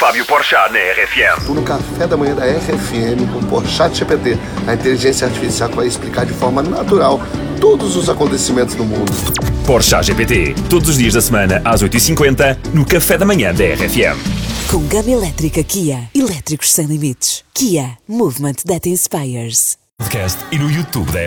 Fábio Porchat na RFM. Estou no café da manhã da RFM com o Porchat GPT, a inteligência artificial que vai explicar de forma natural todos os acontecimentos do mundo. Porchat GPT, todos os dias da semana às 8h50 no café da manhã da RFM. Com gama elétrica Kia, elétricos sem limites. Kia, movement that inspires. Podcast e no YouTube da